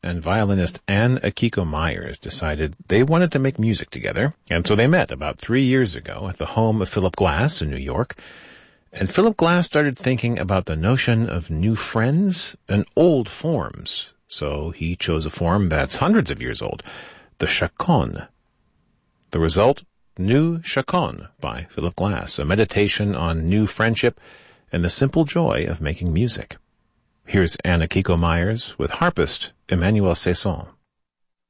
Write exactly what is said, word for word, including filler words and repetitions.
and violinist Anne Akiko Myers decided they wanted to make music together, and so they met about three years ago at the home of Philip Glass in New York. And Philip Glass started thinking about the notion of new friends and old forms. So he chose a form that's hundreds of years old, the chaconne. The result, New Chaconne by Philip Glass, a meditation on new friendship and the simple joy of making music. Here's Anne Akiko Myers with harpist Emmanuel Cesson.